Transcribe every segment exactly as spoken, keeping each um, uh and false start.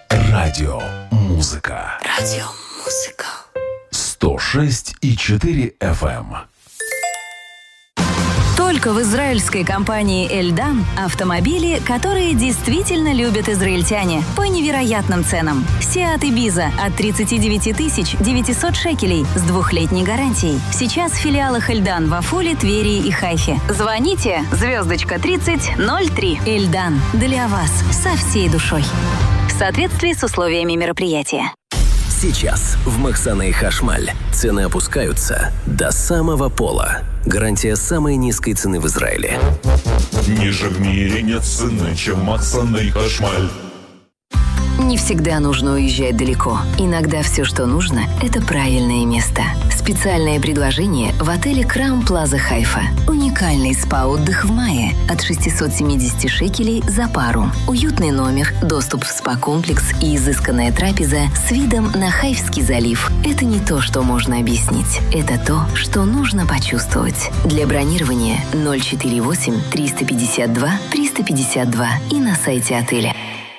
Радио Музыка. Радио Музыка. сто шесть и четыре эф эм. Только в израильской компании «Эльдан» автомобили, которые действительно любят израильтяне, по невероятным ценам. Seat Ibiza от тридцать девять тысяч девятьсот шекелей с двухлетней гарантией. Сейчас в филиалах «Эльдан» в Афуле, Твери и Хайфе. Звоните звездочка тридцать ноль три. «Эльдан» для вас со всей душой. В соответствии с условиями мероприятия. Сейчас в Махсана и Хашмаль цены опускаются до самого пола. Гарантия самой низкой цены в Израиле. Ниже в мире нет цены, чем Махсана и Хашмаль. Не всегда нужно уезжать далеко. Иногда все, что нужно, это правильное место. Специальное предложение в отеле Краун Плаза Хайфа. Уникальный спа-отдых в мае от шестьсот семьдесят шекелей за пару. Уютный номер, доступ в спа-комплекс и изысканная трапеза с видом на Хайфский залив. Это не то, что можно объяснить. Это то, что нужно почувствовать. Для бронирования ноль четыре восемь триста пятьдесят два триста пятьдесят два и на сайте отеля.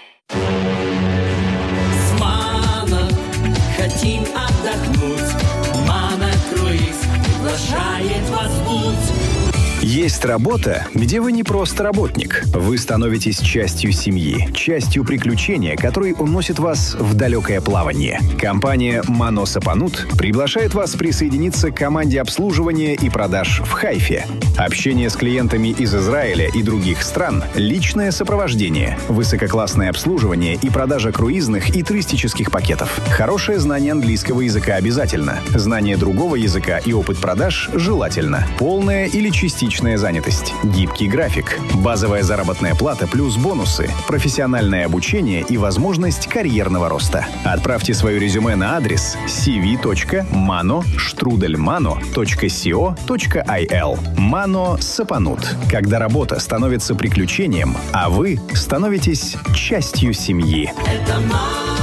Хотим отдохнуть, Мана-круиз приглашает вас в путь. Есть работа, где вы не просто работник. Вы становитесь частью семьи, частью приключения, которые уносят вас в далекое плавание. Компания «Мано Сапанут» приглашает вас присоединиться к команде обслуживания и продаж в Хайфе. Общение с клиентами из Израиля и других стран, личное сопровождение, высококлассное обслуживание и продажа круизных и туристических пакетов. Хорошее знание английского языка обязательно. Знание другого языка и опыт продаж желательно. Полная или частичная занятость. Гибкий график. Базовая заработная плата плюс бонусы. Профессиональное обучение и возможность карьерного роста. Отправьте свое резюме на адрес си ви точка мано штрудель мано точка сио точка ай эл. Мано Сапанут. Когда работа становится приключением, а вы становитесь частью семьи. Это Мано.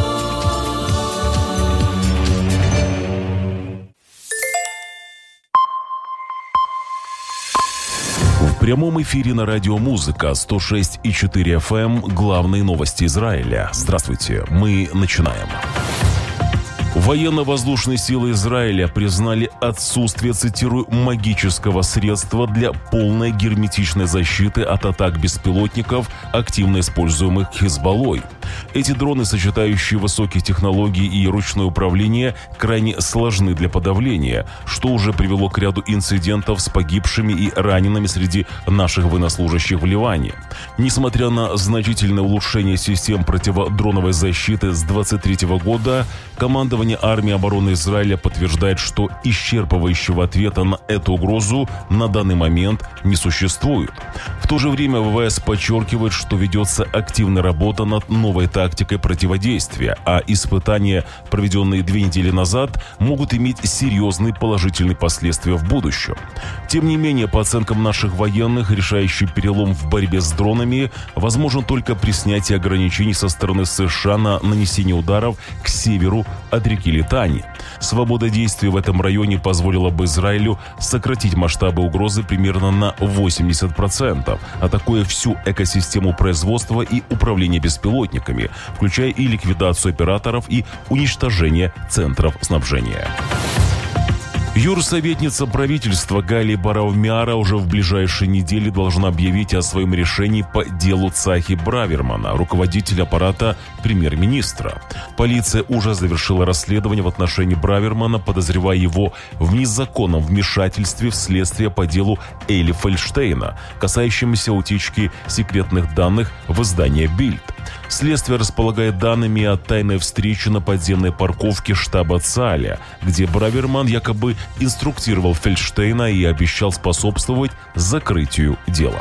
В прямом эфире на Радио Музыка сто шесть и четыре эф эм. Главные новости Израиля. Здравствуйте, мы начинаем. Военно-воздушные силы Израиля признали отсутствие, цитирую, магического средства для полной герметичной защиты от атак беспилотников, активно используемых Хизбаллой. Эти дроны, сочетающие высокие технологии и ручное управление, крайне сложны для подавления, что уже привело к ряду инцидентов с погибшими и ранеными среди наших военнослужащих в Ливане. Несмотря на значительное улучшение систем противодроновой защиты с двадцать третьего года, командование армии обороны Израиля подтверждает, что исчерпывающего ответа на эту угрозу на данный момент не существует. В то же время ВВС подчеркивает, что ведется активная работа над новой тактикой противодействия, а испытания, проведенные две недели назад, могут иметь серьезные положительные последствия в будущем. Тем не менее, по оценкам наших военных, решающий перелом в борьбе с дронами возможен только при снятии ограничений со стороны США на нанесение ударов к северу от реки Литани. Свобода действий в этом районе позволила бы Израилю сократить масштабы угрозы примерно на восемьдесят процентов, атакуя всю экосистему производства и управления беспилотниками, включая и ликвидацию операторов и уничтожение центров снабжения. Юрсоветница правительства Гали Бараумяра уже в ближайшие недели должна объявить о своем решении по делу Цахи Бравермана, руководителя аппарата премьер-министра. Полиция уже завершила расследование в отношении Бравермана, подозревая его в незаконном вмешательстве в следствие по делу Эли Фельштейна, касающемуся утечки секретных данных в издание «Бильд». Следствие располагает данными о тайной встрече на подземной парковке штаба ЦАЛЯ, где Браверман якобы инструктировал Фельштейна и обещал способствовать закрытию дела.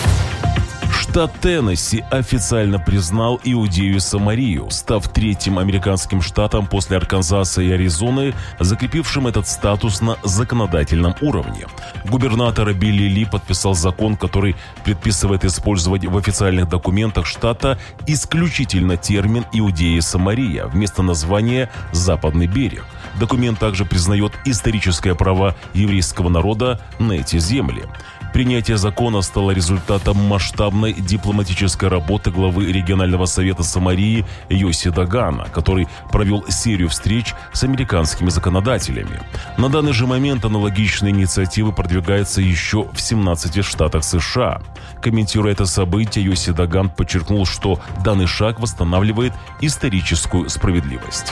Штат Теннесси официально признал Иудею и Самарию, став третьим американским штатом после Арканзаса и Аризоны, закрепившим этот статус на законодательном уровне. Губернатор Билли Ли подписал закон, который предписывает использовать в официальных документах штата исключительно термин «Иудея и Самария» вместо названия «Западный берег». Документ также признает историческое право еврейского народа на эти земли. Принятие закона стало результатом масштабной дипломатической работы главы регионального совета Самарии Йоси Дагана, который провел серию встреч с американскими законодателями. На данный же момент аналогичные инициативы продвигаются еще в семнадцати штатах США. Комментируя это событие, Йоси Даган подчеркнул, что данный шаг восстанавливает историческую справедливость.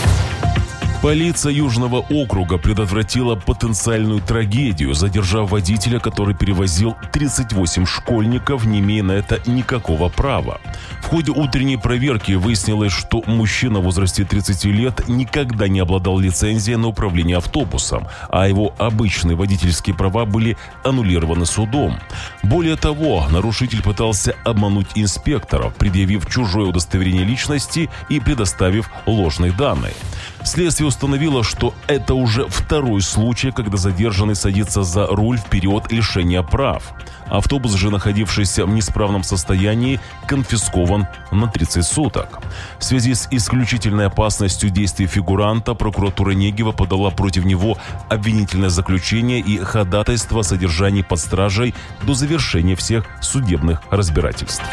Полиция Южного округа предотвратила потенциальную трагедию, задержав водителя, который перевозил тридцать восемь школьников, не имея на это никакого права. В ходе утренней проверки выяснилось, что мужчина в возрасте тридцати лет никогда не обладал лицензией на управление автобусом, а его обычные водительские права были аннулированы судом. Более того, нарушитель пытался обмануть инспекторов, предъявив чужое удостоверение личности и предоставив ложные данные. Следствие установило, что это уже второй случай, когда задержанный садится за руль в период лишения прав. Автобус же, находившийся в неисправном состоянии, конфискован на тридцать суток. В связи с исключительной опасностью действий фигуранта прокуратура Негева подала против него обвинительное заключение и ходатайство о содержании под стражей до завершения всех судебных разбирательств.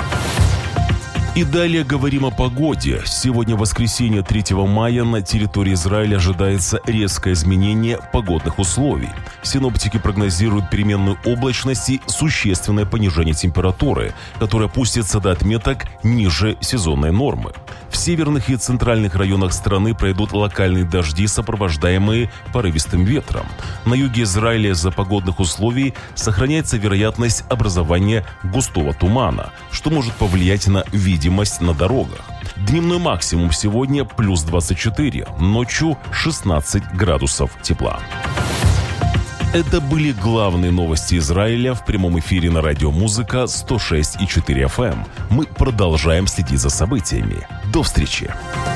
И далее говорим о погоде. Сегодня, в воскресенье третьего мая, на территории Израиля ожидается резкое изменение погодных условий. Синоптики прогнозируют переменную облачность и существенное понижение температуры, которое опустится до отметок ниже сезонной нормы. В северных и центральных районах страны пройдут локальные дожди, сопровождаемые порывистым ветром. На юге Израиля из-за погодных условий сохраняется вероятность образования густого тумана, что может повлиять на видимость на дорогах. Дневной максимум сегодня плюс двадцать четыре, ночью шестнадцать градусов тепла. Это были главные новости Израиля в прямом эфире на радио Музыка сто шесть и четыре эф эм. Мы продолжаем следить за событиями. До встречи!